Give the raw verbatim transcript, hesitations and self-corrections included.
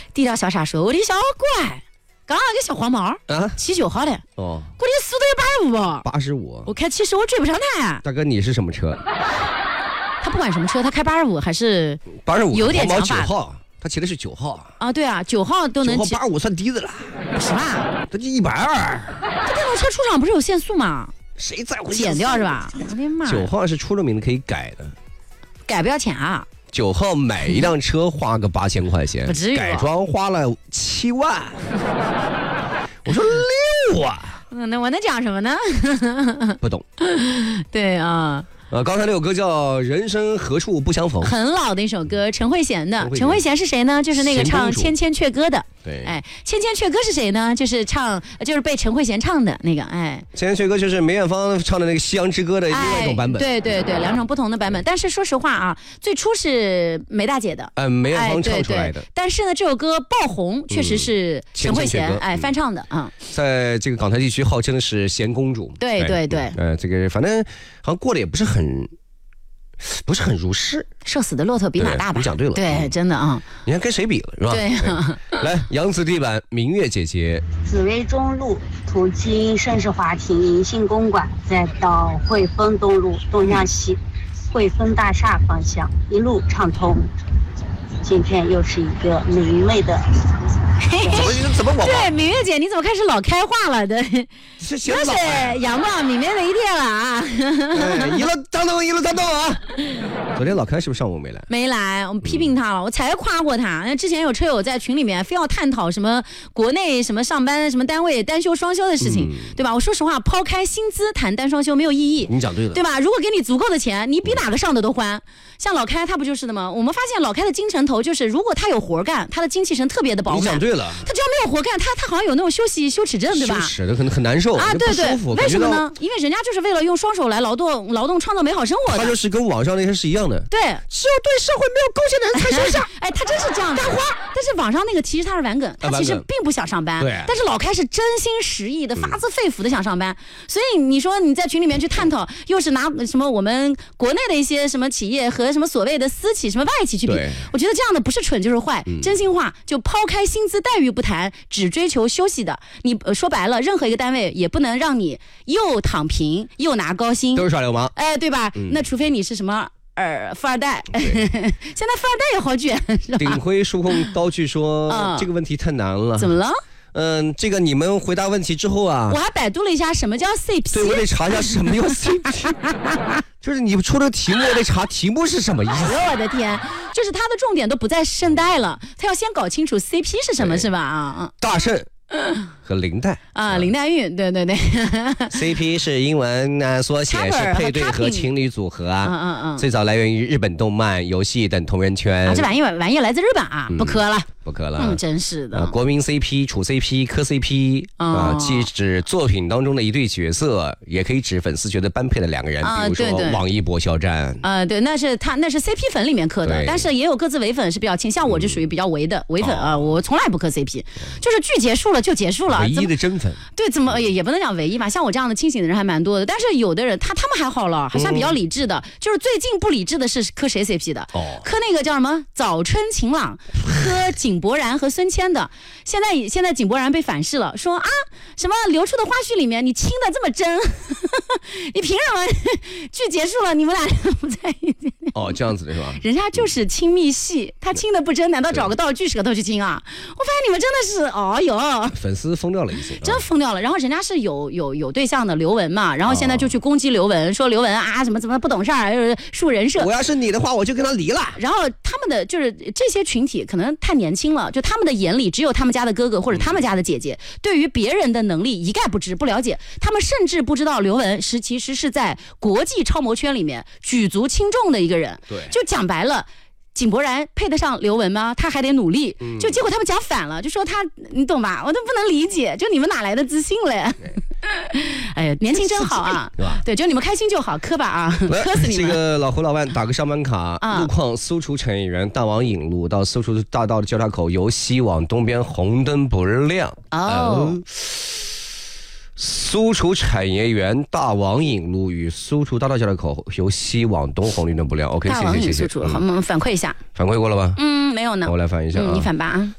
地道小傻说：“我的小乖，刚刚个小黄毛啊，骑九号的哦，我的速度有八十五不？ 八十五， 我开七十我追不上他。 大哥，你是什么车？ 他不管什么车，他开八十五还是八十五， 有点想法。 九号，他骑的是九号啊，对啊，九号都能骑， 八十五算低的了， 是吧？ 他就一百二。 这电动车出厂不是有限速吗？ 谁在乎减掉是吧？我的妈！ 九号是出了名的可以改的， 改不要钱啊。” 九号买一辆车花个八千块钱， 不至于改装花了七万。我说六啊， 嗯，那我能讲什么呢？ 不懂。 对啊。 呃，刚才那首歌叫《人生何处不相逢》， 很老的一首歌，陈慧娴的。陈慧娴是谁呢？就是那个唱《千千阙歌》的。 对， 哎，《千千阙歌》是谁呢？就是唱，就是被陈慧娴唱的那个。哎， 《千千阙歌》就是梅艳芳唱的那个《西洋之歌》的另外一种版本。 哎、对对对，两种不同的版本。但是说实话啊，最初是梅大姐的， 嗯、呃，梅艳芳唱出来的、 哎对对。但是呢，这首歌爆红确实是陈慧娴、嗯、 千千哎翻唱的啊、嗯。 在这个港台地区号称是贤公主。 对对对。 呃，这个反正好像过得也不是很。不是很如是， 瘦死的骆驼比马大吧？ 你讲对了， 对，真的啊、嗯。 你看跟谁比了是吧？ 对。 对来，扬子地板，明月姐姐。 紫薇中路途经盛世华庭银杏公馆，再到汇丰东路东向西，汇丰大厦方向一路畅通。今天又是一个明媚的。 怎么怎么我对，明月姐，你怎么开始老开话了？对， 是那是阳光明媚的一天了啊！ 哎、一路张东，一路张东啊！昨天老开是不是上午没来？ 没来，我们批评他了，我才夸过他。那之前有车友在群里面非要探讨什么国内什么上班什么单位单休双休的事情，嗯、对吧？我说实话，抛开薪资谈单双休没有意义。 你讲对了， 对吧？如果给你足够的钱，你比哪个上的都欢。像老开他不就是的吗？我们发现老开的精神头就是，如果他有活干，他的精气神特别的饱满。 你讲对了， 他只要没有活干，他他好像有那种休息羞耻症，对吧？ 羞耻的可能很难受啊，对对，为什么呢？因为人家就是为了用双手来劳动，劳动创造美好生活的。 他就是跟网上那些是一样的。 对， 只有对社会没有贡献的人才休假。 哎，他真是这样干活。但是网上那个其实他是玩梗，他其实并不想上班。 对。 但是老开是真心实意的、发自肺腑的想上班。所以你说你在群里面去探讨，又是拿什么我们国内的一些什么企业和什么所谓的私企、什么外企去比，我觉得这样的不是蠢就是坏。 嗯、 真心话，就抛开薪资待遇不谈，只追求休息的，你、呃、说白了，任何一个单位也不能让你又躺平又拿高薪， 都是耍流氓， 哎，对吧？嗯、那除非你是什么呃富二代，现在富二代也好卷，是吧？ 顶辉数控刀具说、嗯、这个问题太难了， 怎么了？ 嗯，这个你们回答问题之后啊， 我还百度了一下什么叫 C P， 对，我得查一下什么叫 C P， 就是你出的题目，我得查题目是什么意思。 我的天，就是它的重点都不在圣代了，他要先搞清楚 C P 是什么，是吧？啊， 大圣和林黛啊，林黛玉，对对对 ，C P 是英文呢缩写，是配对和情侣组合啊。 嗯嗯嗯， 最早来源于日本动漫、游戏等同人圈。 啊，这玩意玩意来自日本啊，不磕了。 不可了， 嗯，真是的。 呃、国民 C P、处 C P、磕 C P 啊、哦呃，既指作品当中的一对角色，也可以指粉丝觉得般配的两个人， 啊、 比如说对对网易博肖战。 呃，对，那是他那是 C P 粉里面磕的，但是也有各自伪粉是比较轻，像我就属于比较伪的伪粉啊、哦呃，我从来不磕 C P， 就是剧结束了就结束了。 唯一的真粉。 对，怎么也也不能讲唯一吧，像我这样的清醒的人还蛮多的，但是有的人他他们还好了，还算比较理智的，嗯、就是最近不理智的是磕谁 C P 的？哦，磕那个叫什么早春晴朗，磕井柏然和孙谦的。现在现在井柏然被反噬了，说啊什么流出的花絮里面你亲的这么真，你凭什么剧结束了你们俩不在一起？ 哦，这样子的是吧？ 人家就是亲密戏，他亲的不真，难道找个道具舌头去亲啊？我发现你们真的是，哦哟， 粉丝疯掉了已经， 真疯掉了。然后人家是有有有对象的刘雯嘛，然后现在就去攻击刘雯，说刘雯啊怎么怎么不懂事儿，树人设。 我要是你的话，我就跟他离了。 然后他们的就是这些群体可能太年轻了，就他们的眼里只有他们家的哥哥或者他们家的姐姐，嗯、对于别人的能力一概不知不了解，他们甚至不知道刘雯是其实是在国际超模圈里面举足轻重的一个人。 对， 就讲白了。井柏然配得上刘雯吗？他还得努力， 嗯、 就结果他们讲反了，就说他，你懂吧？我都不能理解，就你们哪来的自信嘞？哎呀，年轻真好啊， 对吧？ 对，就你们开心就好，磕吧啊，磕死你们！ 这个老胡老万打个上班卡，啊、路况苏楚产业园大王引路到苏楚大道的交叉口，由西往东边红灯不亮。 哦。 呃苏楚产业园大王引路与苏楚大道交叉口由西往东红绿灯不亮。OK， 谢谢谢谢。 大王引苏楚，好，我们反馈一下。 反馈过了吧？ 嗯，没有呢。 我来反一下啊。 嗯，你反吧啊。